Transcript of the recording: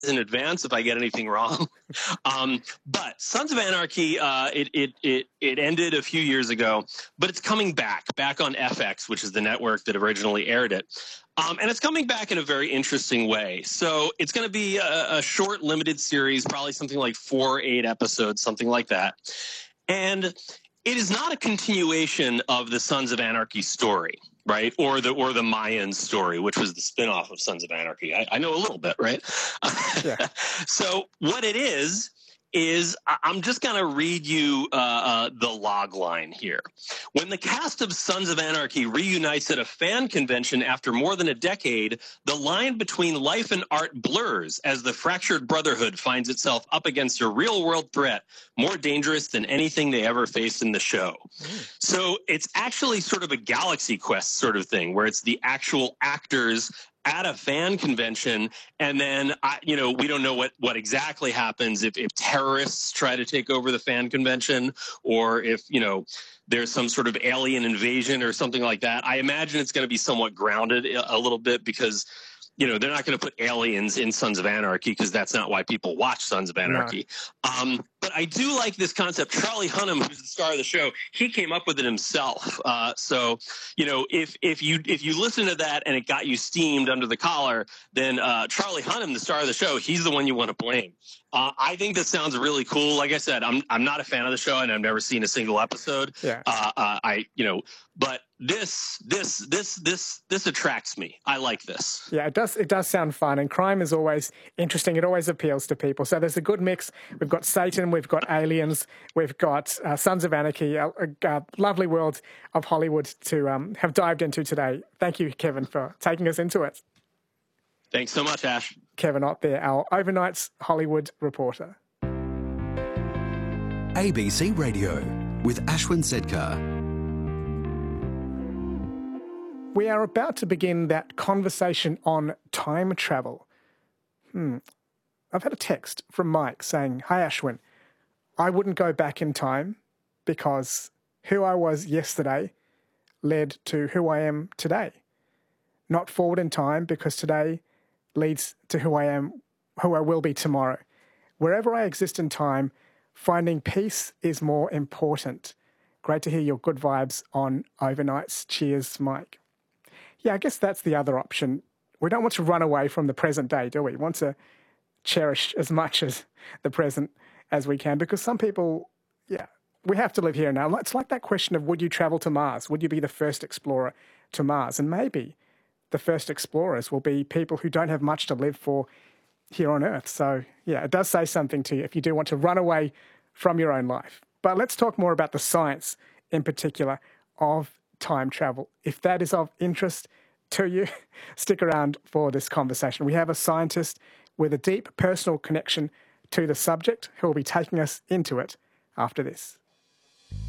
in advance if I get anything wrong. But Sons of Anarchy, it ended a few years ago, but it's coming back on FX, which is the network that originally aired it. And it's coming back in a very interesting way. So it's going to be a short, limited series, probably something like 4 or 8 episodes, something like that. And it is not a continuation of the Sons of Anarchy story, right? Or the Mayan story, which was the spinoff of Sons of Anarchy. I know a little bit, right? Yeah. So what it is I'm just going to read you the log line here. When the cast of Sons of Anarchy reunites at a fan convention after more than a decade, the line between life and art blurs as the fractured brotherhood finds itself up against a real-world threat more dangerous than anything they ever faced in the show. So it's actually sort of a Galaxy Quest sort of thing, where it's the actual actors at a fan convention, and then we don't know what exactly happens if terrorists try to take over the fan convention, or if there's some sort of alien invasion or something like that. I imagine it's going to be somewhat grounded a little bit, because they're not going to put aliens in Sons of Anarchy, because that's not why people watch Sons of Anarchy. No. But I do like this concept. Charlie Hunnam, who's the star of the show, he came up with it himself. So, if you listen to that and it got you steamed under the collar, then Charlie Hunnam, the star of the show, he's the one you want to blame. I think this sounds really cool. Like I said, I'm not a fan of the show, and I've never seen a single episode. Yeah. But this attracts me. I like this. Yeah, it does sound fun, and crime is always interesting. It always appeals to people. So there's a good mix. We've got Satan, we've got aliens, we've got Sons of Anarchy, a lovely world of Hollywood to have dived into today. Thank you, Kevin, for taking us into it. Thanks so much, Ash. Kevin Ott there, our Overnight's Hollywood reporter. ABC Radio with Ashwin Sedkar. We are about to begin that conversation on time travel. I've had a text from Mike saying, "Hi Ashwin, I wouldn't go back in time because who I was yesterday led to who I am today. Not forward in time because today leads to who I will be tomorrow. Wherever I exist in time, finding peace is more important. Great to hear your good vibes on overnights. Cheers, Mike." Yeah, I guess that's the other option. We don't want to run away from the present day, do we? We want to cherish as much as the present as we can, because some people, we have to live here now. It's like that question of, would you travel to Mars? Would you be the first explorer to Mars? And maybe the first explorers will be people who don't have much to live for here on Earth. So, it does say something to you if you do want to run away from your own life. But let's talk more about the science, in particular, of time travel. If that is of interest to you, stick around for this conversation. We have a scientist with a deep personal connection to the subject who will be taking us into it after this.